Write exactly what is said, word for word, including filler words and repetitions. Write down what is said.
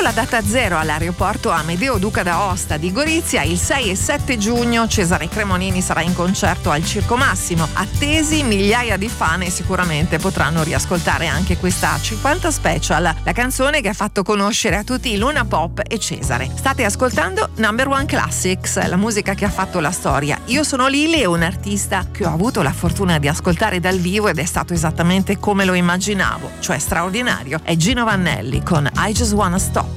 la data zero all'aeroporto Amedeo Duca d'Aosta di Gorizia, il sei e sette giugno Cesare Cremonini sarà in concerto al Circo Massimo. Attesi migliaia di fan e sicuramente potranno riascoltare anche questa cinquanta Special, la canzone che ha fatto conoscere a tutti Luna Pop e Cesare. State ascoltando Number One Classics, la musica che ha fatto la storia. Io sono Lily, un artista che ho avuto la fortuna di ascoltare dal vivo ed è stato esattamente come lo immaginavo, cioè straordinario. È Gino Vannelli con I Just Wanna Stop.